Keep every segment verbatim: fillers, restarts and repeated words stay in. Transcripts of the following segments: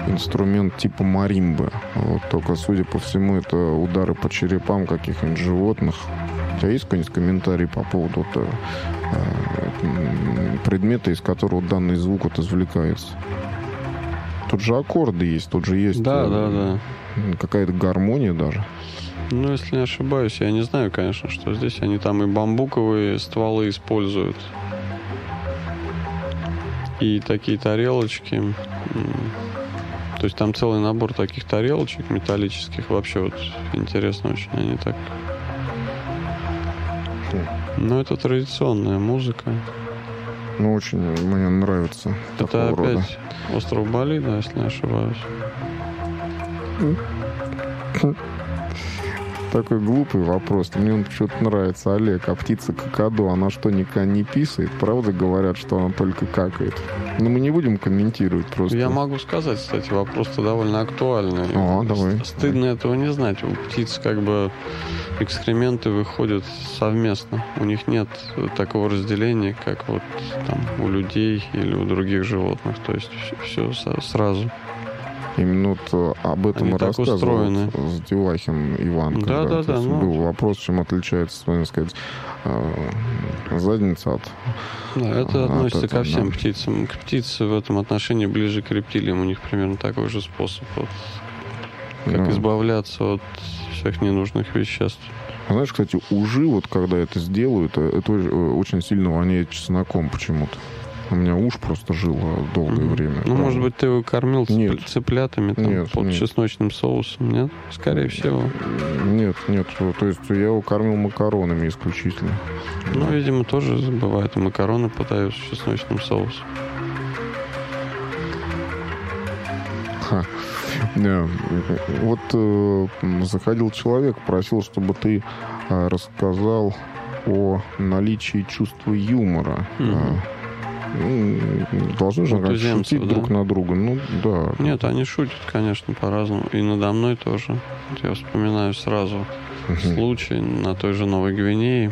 инструмент типа маримбы. Вот, только, судя по всему, это удары по черепам каких-нибудь животных. У тебя есть какой-нибудь комментарий по поводу вот, э, предмета, из которого данный звук вот извлекается? Тут же аккорды есть, тут же есть да, э, да, да. какая-то гармония даже. Ну, если не ошибаюсь, я не знаю, конечно, что здесь они там и бамбуковые стволы используют. И такие тарелочки. То есть там целый набор таких тарелочек металлических. Вообще вот интересно очень. Они так... Ну, это традиционная музыка. Ну, очень мне нравится. Это опять рода. остров Бали, да, если не ошибаюсь. Такой глупый вопрос. Мне он почему-то нравится. Олег, а птица какаду, она что, никогда не писает? Правда говорят, что она только какает? Но мы не будем комментировать просто. Я могу сказать, кстати, вопрос-то довольно актуальный. О, давай. Стыдно этого не знать. У птиц как бы экскременты выходят совместно. У них нет такого разделения, как вот там у людей или у других животных. То есть все, все сразу. Именно вот об этом Они и так рассказывал устроены. Девахин Иван. Да, да, да. Ну... Был вопрос, чем отличается, можно сказать, задница от... Да, это от относится этого, ко всем да. птицам. К птице в этом отношении ближе к рептилиям. У них примерно такой же способ, вот, как Да. избавляться от всех ненужных веществ. Знаешь, кстати, ужи, вот когда это сделают, это очень сильно воняет чесноком почему-то. У меня уж просто жил долгое Mm-hmm. время. Ну, правда. может быть, ты его кормил Нет. цыплятами там, Нет, под нет. чесночным соусом, нет? Скорее всего. Нет, нет. То есть я его кормил макаронами исключительно. Ну, видимо, тоже бывает. И макароны подают с чесночным соусом. Ха. Да. Вот э, заходил человек, просил, чтобы ты э, рассказал о наличии чувства юмора. Mm-hmm. Ну, должны же как шутить да? друг на друга. Ну, да. Нет, они шутят, конечно, по-разному. И надо мной тоже. Вот я вспоминаю сразу Uh-huh. случай на той же Новой Гвинее.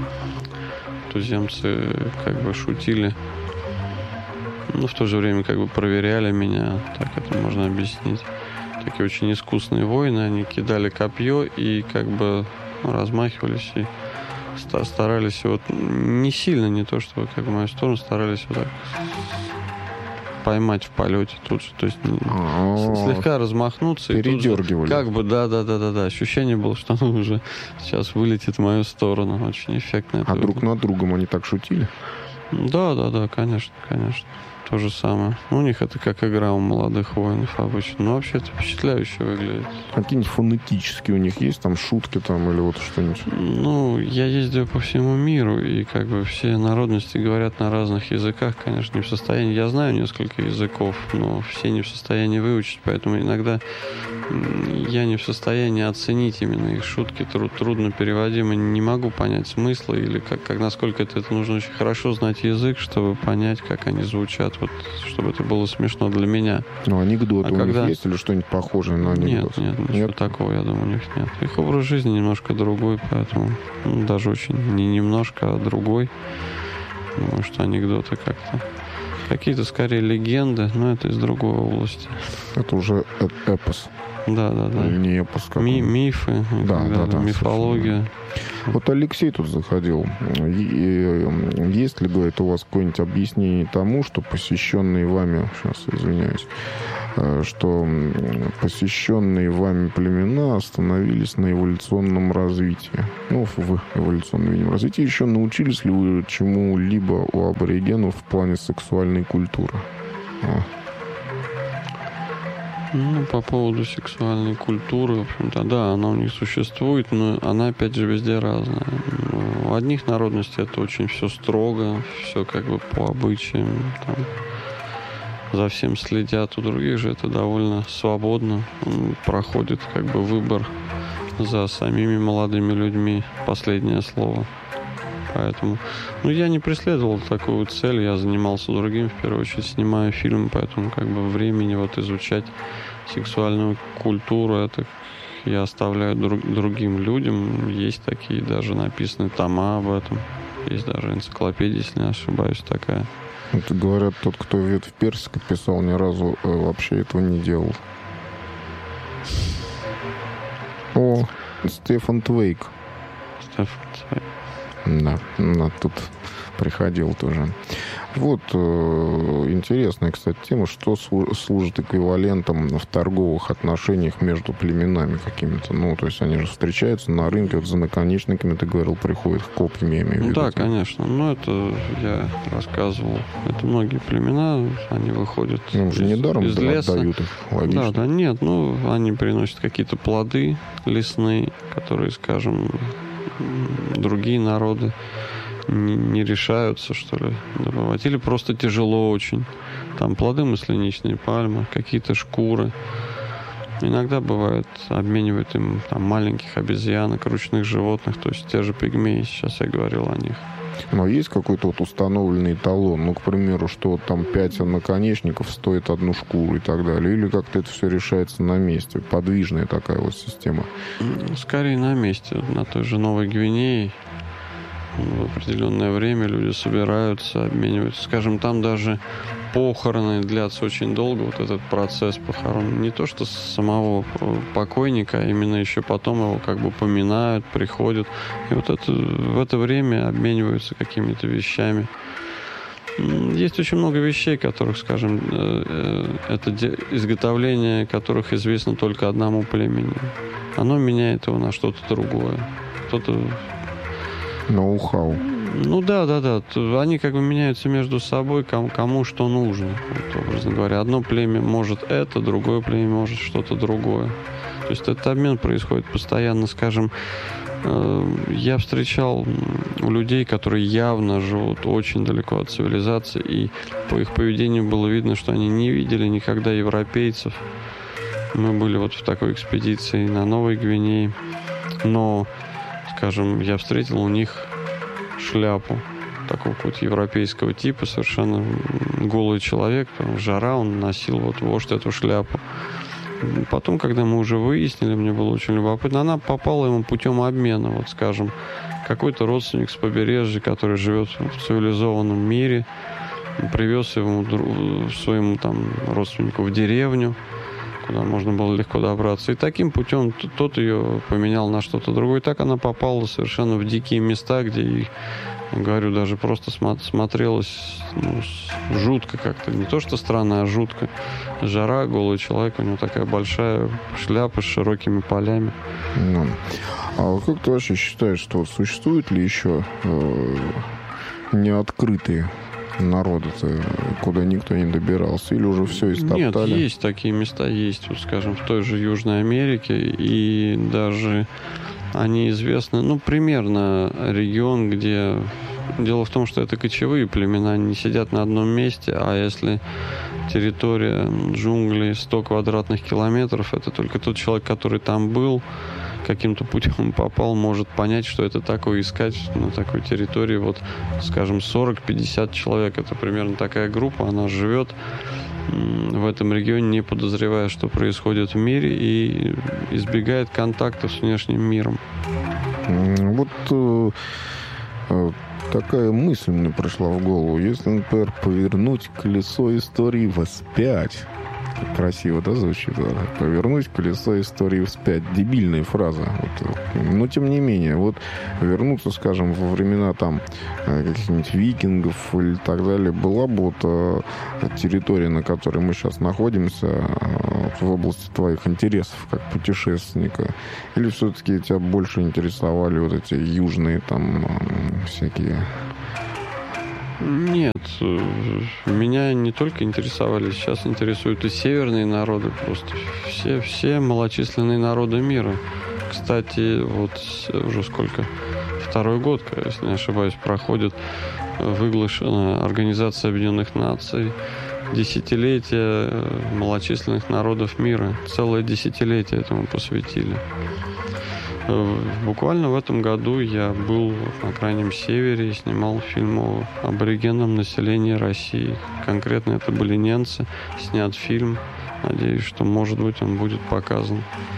Туземцы как бы шутили. Но в то же время как бы проверяли меня. Так это можно объяснить. Такие очень искусные воины. Они кидали копье и как бы ну, размахивались и старались вот не сильно, не то что как в мою сторону, старались вот так поймать в полете тут же, то есть А-а-а. слегка размахнуться передергивали. И тут же, как бы да, да, да, да, да, ощущение было, что он уже сейчас вылетит в мою сторону, очень эффектно. А друг над другом они так шутили? Да, да, да, конечно, конечно. То же самое. У них это как игра у молодых воинов обычно. Но вообще это впечатляюще выглядит. Какие-нибудь фонетические у них есть? Там шутки там или вот что-нибудь? Ну, я ездил по всему миру, и как бы все народности говорят на разных языках, конечно, не в состоянии. Я знаю несколько языков, но все не в состоянии выучить, поэтому иногда я не в состоянии оценить именно их шутки, труд, трудно переводимо, не могу понять смысла или как, как насколько это, это нужно очень хорошо знать язык, чтобы понять, как они звучат, вот, чтобы это было смешно для меня. Ну, анекдоты а у когда... них есть или что-нибудь похожее на анекдот? Нет, нет, ничего нет? такого, я думаю, у них нет. Их образ жизни немножко другой, поэтому ну, даже очень не немножко, а другой. Думаю, что анекдоты как-то какие-то скорее легенды, но это из другой области. Это уже эпос. Да, да, да. Не эпос. Ми- мифы, да, да, да, мифология. Вот Алексей тут заходил. Есть ли, говорит, у вас какое-нибудь объяснение тому, что посещенные вами, сейчас извиняюсь, что посещенные вами племена остановились на эволюционном развитии? Ну, в эволюционном видимо, развитии. Еще научились ли вы чему-либо у аборигенов в плане сексуальной культуры? А. Ну, по поводу сексуальной культуры, в общем-то, да, она у них существует, но она, опять же, везде разная. У одних народностей это очень все строго, все как бы по обычаям, там, за всем следят. У других же это довольно свободно. Проходит как бы выбор за самими молодыми людьми. Последнее слово. Поэтому, ну, я не преследовал такую цель, я занимался другим, в первую очередь, снимаю фильмы, поэтому как бы времени вот изучать сексуальную культуру, это я оставляю друг, другим людям. Есть такие даже написаны тома об этом, есть даже энциклопедия, если не ошибаюсь, такая. Это, говорят, тот, кто «Ветвь персика» писал, ни разу э, вообще этого не делал. О, Стефан Твейк. Стефан Твейк. Да, да, тут приходил тоже. Вот э, интересная, кстати, тема, что слу- служит эквивалентом в торговых отношениях между племенами какими-то. Ну, то есть они же встречаются на рынке, вот за наконечниками, ты говорил, приходят копьями, я имею в виду. Да, конечно. Ну, это я рассказывал. Это многие племена, они выходят ну, уже из, недаром из леса. Отдают их, логично. Да, да, нет, ну, они приносят какие-то плоды лесные, которые, скажем, другие народы не, не решаются, что ли, добывать. Или просто тяжело очень. Там плоды масляничные, пальмы, какие-то шкуры. Иногда бывает, обменивают им там маленьких обезьянок, ручных животных, то есть те же пигмеи, сейчас я говорил о них. Но есть какой-то вот установленный эталон, ну, к примеру, что вот там пять наконечников стоит одну шкуру и так далее, или как-то это все решается на месте, подвижная такая вот система? Скорее на месте, на той же Новой Гвинее. В определенное время люди собираются, обмениваются. Скажем, там даже похороны длятся очень долго, вот этот процесс похорон. Не то, что самого покойника, а именно еще потом его как бы поминают, приходят. И вот это, в это время обмениваются какими-то вещами. Есть очень много вещей, которых, скажем, это изготовление которых известно только одному племени. Оно меняет его на что-то другое. Кто-то... Ноу-хау. Ну да, да, да. Они как бы меняются между собой, кому, кому что нужно. Вот, образно говоря, одно племя может это, другое племя может что-то другое. То есть этот обмен происходит постоянно, скажем. Я встречал у людей, которые явно живут очень далеко от цивилизации, и по их поведению было видно, что они не видели никогда европейцев. Мы были вот в такой экспедиции на Новой Гвинее, но, скажем, я встретил у них шляпу такого вот европейского типа, совершенно голый человек, там, жара, он носил вот вождь эту шляпу. Потом, когда мы уже выяснили, мне было очень любопытно, она попала ему путем обмена, вот, скажем, какой-то родственник с побережья, который живет в цивилизованном мире, привез его своему там родственнику в деревню, куда можно было легко добраться. И таким путем тот ее поменял на что-то другое. И так она попала совершенно в дикие места, где, говорю, даже просто смотрелось ну, жутко как-то. Не то, что странно, а жутко. Жара, голый человек, у него такая большая шляпа с широкими полями. Ну, а как ты вообще считаешь, что существуют ли еще э, неоткрытые народа-то, куда никто не добирался, или уже все истоптали? Нет, есть такие места, есть, вот, скажем, в той же Южной Америке, и даже они известны, ну, примерно регион, где... Дело в том, что это кочевые племена, они не сидят на одном месте, а если территория джунглей сто квадратных километров, это только тот человек, который там был, каким-то путем попал, может понять, что это такое, искать на такой территории, вот, скажем, сорок-пятьдесят человек. Это примерно такая группа, она живет в этом регионе, не подозревая, что происходит в мире, и избегает контактов с внешним миром. Вот э, такая мысль мне пришла в голову. Если, например, повернуть колесо истории вспять, красиво, да, звучит? Да? Повернуть колесо истории вспять. Дебильная фраза. Вот. Но, тем не менее, вот вернуться, скажем, во времена там каких-нибудь викингов или так далее, была бы вот территория, на которой мы сейчас находимся, в области твоих интересов как путешественника? Или все-таки тебя больше интересовали вот эти южные там всякие... Нет, меня не только интересовали, сейчас интересуют и северные народы, просто все, все малочисленные народы мира. Кстати, вот уже сколько, второй год, если не ошибаюсь, проходит выглашенная Организация Объединенных Наций десятилетие малочисленных народов мира. Целое десятилетие этому посвятили. Буквально в этом году я был на Крайнем Севере и снимал фильм о аборигенном населении России. Конкретно это были ненцы. Снят фильм. Надеюсь, что, может быть, он будет показан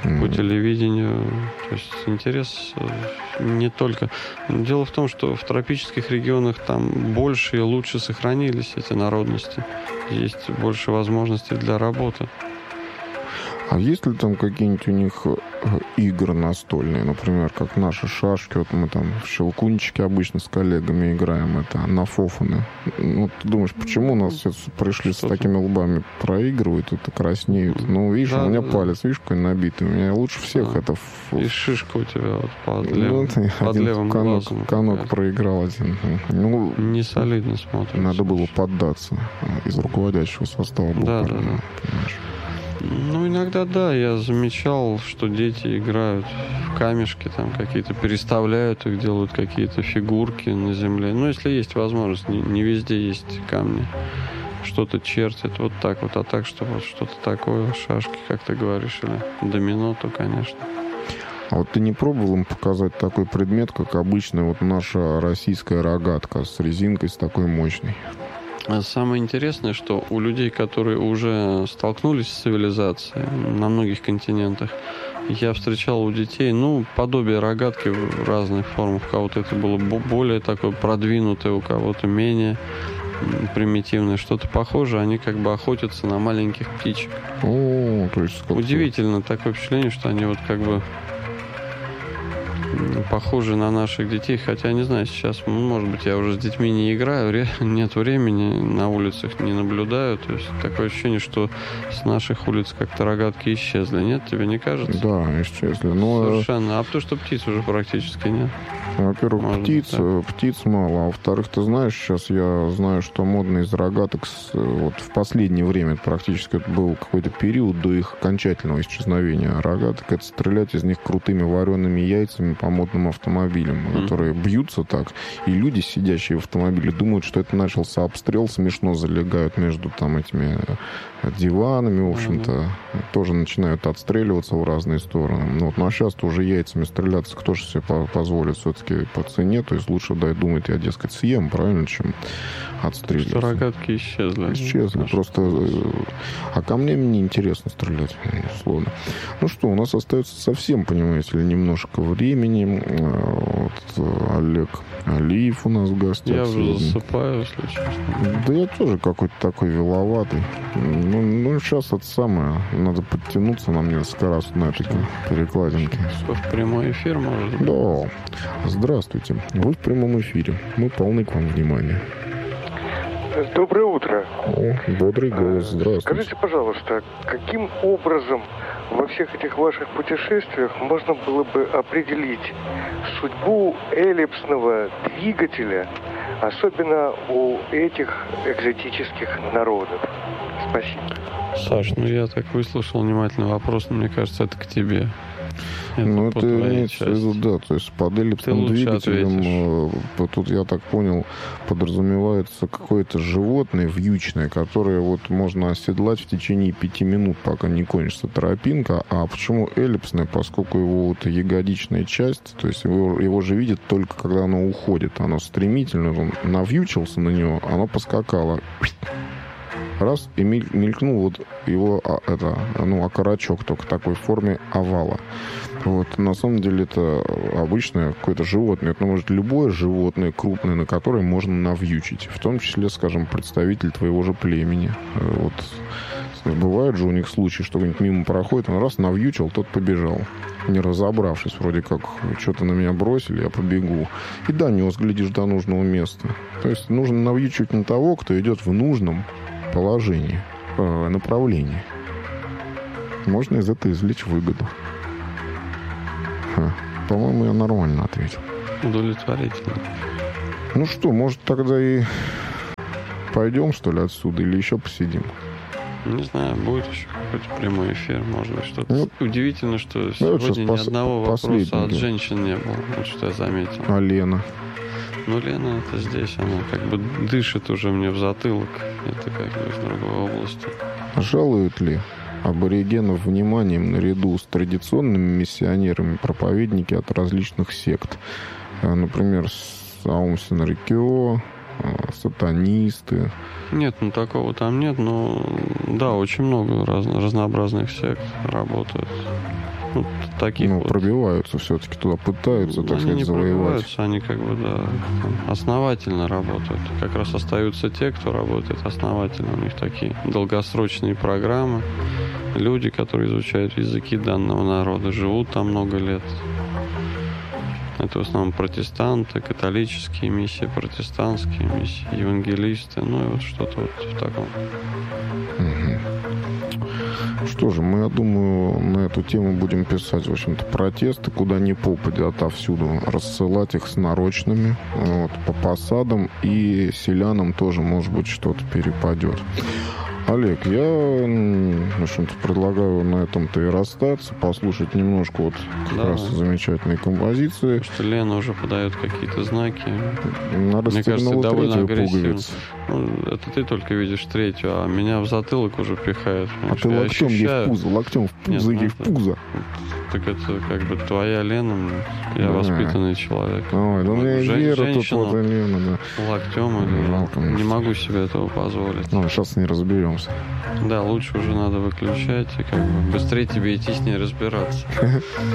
mm. по телевидению. То есть интерес не только... Дело в том, что в тропических регионах там больше и лучше сохранились эти народности. Есть больше возможностей для работы. А есть ли там какие-нибудь у них игры настольные, например, как наши шашки, вот мы там в щелкунчики обычно с коллегами играем, это на фофаны. Ну, ты думаешь, почему у нас все пришли с такими лбами, проигрывают, это краснеют? Ну, видишь, да, у меня да. палец, видишь, какой набитый, у меня лучше всех да. это... И шишка у тебя вот под левым, ну, под один левым конок, глазом. Конок проиграл один. Ну, не солидно смотрится. Надо было поддаться из руководящего состава. Да, да, да. Ну, иногда, да, я замечал, что дети играют в камешки, там какие-то переставляют их, делают какие-то фигурки на земле. Ну, если есть возможность, не, не везде есть камни. Что-то чертят вот так вот, а так, что вот что-то такое, шашки, как ты говоришь, или домино, то, конечно. А вот ты не пробовал им показать такой предмет, как обычная вот наша российская рогатка с резинкой, с такой мощной? Самое интересное, что у людей, которые уже столкнулись с цивилизацией на многих континентах, я встречал у детей, ну, подобие рогатки в разных формах. У кого-то это было более такое продвинутое, у кого-то менее примитивное, что-то похожее. Они как бы охотятся на маленьких птичек. О, то есть удивительно, такое впечатление, что они вот как бы похожи на наших детей, хотя, не знаю, сейчас, может быть, я уже с детьми не играю, нет времени, на улицах не наблюдаю, то есть такое ощущение, что с наших улиц как-то рогатки исчезли, нет, тебе не кажется? Да, исчезли. Но... Совершенно, а потому что птиц уже практически нет. Во-первых, может птиц, быть, птиц мало, а во-вторых, ты знаешь, сейчас я знаю, что модно из рогаток вот в последнее время практически это был какой-то период до их окончательного исчезновения рогаток, это стрелять из них крутыми вареными яйцами по модным автомобилям, mm. которые бьются так, и люди, сидящие в автомобиле, думают, что это начался обстрел, смешно залегают между там этими диванами, в общем-то, mm-hmm. тоже начинают отстреливаться в разные стороны. Ну, вот, ну а сейчас-то уже яйцами стреляться кто же себе позволит все-таки по цене, то есть лучше, дай, думает, я, дескать, съем, правильно, чем отстреливаться. Что рогатки исчезли. Исчезли, Может, просто... А камнями неинтересно стрелять, условно. Ну что, у нас остается совсем, понимаете ли, немножко времени. Вот Олег Алиев у нас в гостях. Я уже засыпаю, если честно. Да я тоже какой-то такой виловатый. Ну, ну, сейчас это самое. Надо подтянуться нам несколько раз на этой перекладинке. Что, в прямой эфир, может быть? Да. Здравствуйте. Вы в прямом эфире. Мы полны к вам внимания. Доброе утро. О, бодрый голос. Здравствуйте. Скажите, пожалуйста, каким образом во всех этих ваших путешествиях можно было бы определить судьбу эллипсного двигателя, особенно у этих экзотических народов? Спасибо. Саш, ну я так выслушал внимательно вопрос, но мне кажется, это к тебе. Это ну, это имеется в виду, да, то есть под эллипсным двигателем, э, тут, я так понял, подразумевается какое-то животное вьючное, которое вот можно оседлать в течение пяти минут, пока не кончится тропинка. А почему эллипсное? Поскольку его вот ягодичная часть, то есть его, его же видят только когда оно уходит. Оно стремительно, он навьючился на него, оно поскакало. Раз, и мелькнул вот его, это, ну, окорочок, только такой в форме овала. Вот, на самом деле это обычное какое-то животное. Это может любое животное крупное, на которое можно навьючить. В том числе, скажем, представитель твоего же племени. Вот. Бывают же у них случаи, что кто-нибудь мимо проходит, он раз навьючил, тот побежал. Не разобравшись, вроде как, что-то на меня бросили, я побегу. И донес, глядишь, до нужного места. То есть нужно навьючивать на того, кто идет в нужном положении, э, направлении. Можно из этого извлечь выгоду. Ха. По-моему, я нормально ответил. Удовлетворительно. Ну что, может, тогда и пойдем, что ли, отсюда, или еще посидим? Не знаю, будет еще какой-то прямой эфир, может быть, что-то. Ну, удивительно, что ну, сегодня ни пос- одного вопроса от женщин не было. Вот что я заметил. А Лена? Ну, Лена это здесь, она как бы дышит уже мне в затылок. Это как бы из другой области. Жалуют ли аборигенов вниманием наряду с традиционными миссионерами проповедники от различных сект? Например, Аум Синрикё, сатанисты. Нет, ну такого там нет, но да, очень много раз, разнообразных сект работают. ну, таких ну, вот. Пробиваются все-таки туда, пытаются, так они сказать, не завоевать. Пробиваются, они как бы, да, основательно работают. Как раз остаются те, кто работает основательно. У них такие долгосрочные программы. Люди, которые изучают языки данного народа, живут там много лет. Это в основном протестанты, католические миссии, протестантские миссии, евангелисты, ну и вот что-то вот в таком. Угу. Что же, мы, я думаю, на эту тему будем писать, в общем-то, протесты, куда ни попадя, отовсюду, рассылать их с нарочными, вот, по посадам, и селянам тоже, может быть, что-то перепадет. Олег, я, в общем-то, предлагаю на этом-то и расстаться, послушать немножко вот как да. раз замечательные композиции. Потому что Лена уже подает какие-то знаки. Надо Мне кажется, довольно агрессивно. Ну, это ты только видишь третью, а меня в затылок уже пихает. А ты локтем ей в пузо, локтем в пузо, ей в пузо. Так это как бы твоя Лена, я да. воспитанный человек. Ой, да у меня и Вера тут вот и Лена, да. Локтем или... Жалко, не могу себе этого позволить. Ну, сейчас не разберемся. Да, лучше уже надо выключать и как бы быстрее тебе идти с ней разбираться.